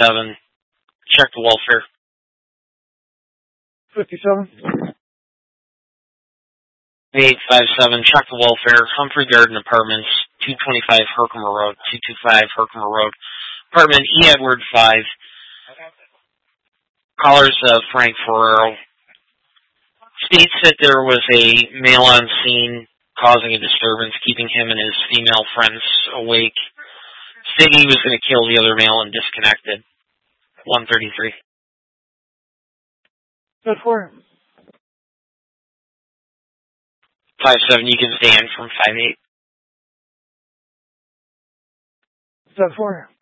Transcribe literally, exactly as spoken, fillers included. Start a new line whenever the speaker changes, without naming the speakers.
seven. Check the welfare.
fifty-seven.
eight five seven. Check the welfare. Humphrey Garden Apartments, two twenty-five Herkimer Road, two twenty-five Herkimer Road. Apartment E. Edward five. Callers uh, Frank Ferrero. States that there was a male on scene causing a disturbance, keeping him and his female friends awake. Stated he was going to kill the other male and disconnected. one thirty-three.
Good for him.
five seven, you can stand from five eight.
Good for him.